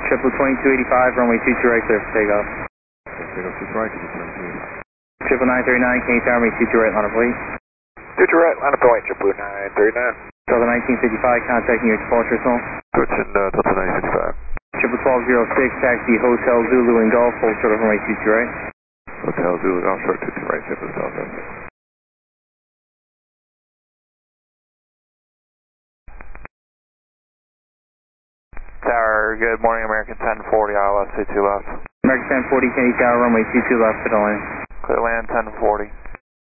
Triple 2285, runway 22 right, clear for takeoff. Takeoff 2 right, can you turn to? Triple 939, can you turn me 22 right, line up weight? 22 right, line up weight, Triple 939. Delta 1955, contacting your departure zone. Switching Delta 955. Triple 1206, taxi Hotel Zulu and Golf, full short of runway 22 right. Hotel Zulu, Golf short 22 right, San Francisco. Tower, good morning, American 1040, ILS 22 left. American 1040, Kennedy Tower, runway 22 left for the lane. Clear land 1040.